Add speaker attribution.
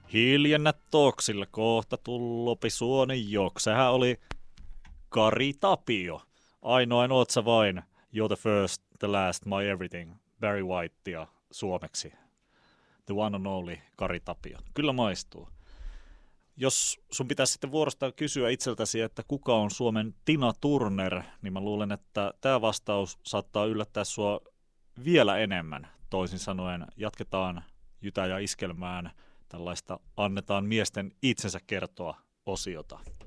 Speaker 1: Hiljennä toksille, kohta tullopi suonen jok. Sehän oli Kari Tapio. Ainoin oot sä vain. You're the first, the last, my everything. Barry Whitea suomeksi. The one and only Kari Tapio. Kyllä maistuu. Jos sun pitäisi sitten vuorostaan kysyä itseltäsi, että kuka on Suomen Tina Turner, niin mä luulen, että tämä vastaus saattaa yllättää sua vielä enemmän. Toisin sanoen jatketaan jytä ja iskelmään tällaista annetaan miesten itsensä kertoa -osiota.